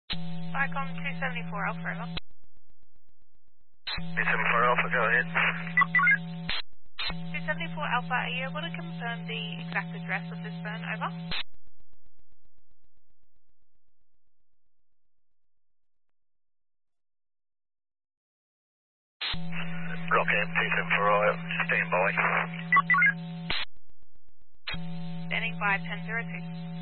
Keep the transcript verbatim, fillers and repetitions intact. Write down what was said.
Icon two seventy-four Alpha, over. two seventy-four Alpha, go ahead. two seventy-four Alpha, are you able to confirm the exact address of this burn, over? Rockham two seventy-four Alpha, stand by. Standing by ten zero two.